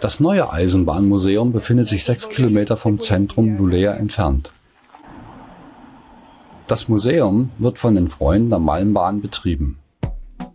Das neue Eisenbahnmuseum befindet sich 6 Kilometer vom Zentrum Luleå entfernt. Das Museum wird von den Freunden der Malmbahn betrieben.